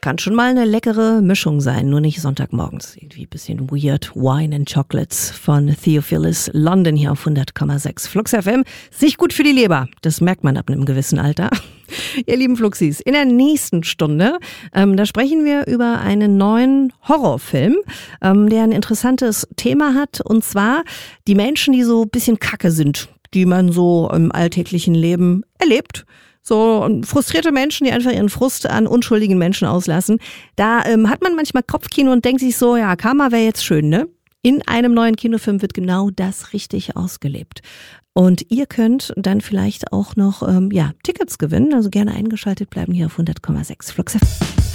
Kann schon mal eine leckere Mischung sein, nur nicht Sonntagmorgens. Irgendwie ein bisschen weird. Wine and Chocolates von Theophilus London hier auf 100,6 Flux FM. Ist nicht gut für die Leber. Das merkt man ab einem gewissen Alter. Ihr lieben Fluxis, in der nächsten Stunde, da sprechen wir über einen neuen Horrorfilm, der ein interessantes Thema hat. Und zwar die Menschen, die so ein bisschen kacke sind, die man so im alltäglichen Leben erlebt. So frustrierte Menschen, die einfach ihren Frust an unschuldigen Menschen auslassen. Da hat man manchmal Kopfkino und denkt sich so, ja, Karma wäre jetzt schön, ne? In einem neuen Kinofilm wird genau das richtig ausgelebt. Und ihr könnt dann vielleicht auch noch Tickets gewinnen. Also gerne eingeschaltet bleiben hier auf 100,6 Flux FM.